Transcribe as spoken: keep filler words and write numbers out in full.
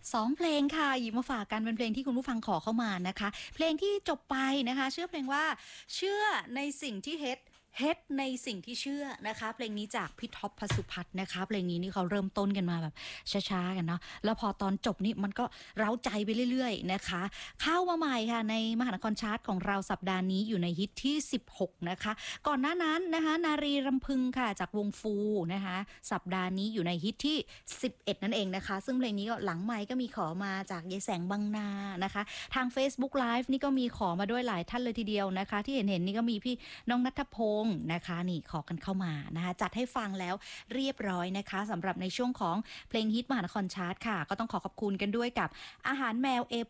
สองเพลงค่ะหยิบมาฝากกันเป็นเพลงที่คุณผู้ฟังขอเข้ามานะคะเพลงที่จบไปนะคะชื่อเพลงว่าเชื่อในสิ่งที่เฮ็ดเฮ็ดในสิ่งที่เชื่อนะคะเพลงนี้จากพี่ท็อปพสุพัฒน์นะคะเพลงนี้นี่เขาเริ่มต้นกันมาแบบช้าๆกันเนาะแล้วพอตอนจบนี่มันก็เร้าใจไปเรื่อยๆนะคะเข้ามาใหม่ค่ะในมหานครชาร์ตของเราสัปดาห์นี้อยู่ในฮิตที่สิบหกนะคะก่อนหน้านั้นนะคะนารีรำพึงค่ะจากวงฟูนะคะสัปดาห์นี้อยู่ในฮิตที่สิบเอ็ดนั่นเองนะคะซึ่งเพลงนี้ก็หลังไมค์ก็มีขอมาจากยายแสงบางนานะคะทาง Facebook Live นี่ก็มีขอมาด้วยหลายท่านเลยทีเดียวนะคะที่เห็นเห็นนี่ก็มีพี่น้องณัฐพงศ์นะคะนี่ขอกันเข้ามานะคะจัดให้ฟังแล้วเรียบร้อยนะคะสำหรับในช่วงของเพลงฮิตมหานครชาร์ตค่ะก็ต้องขอขอบคุณกันด้วยกับอาหารแมวเอ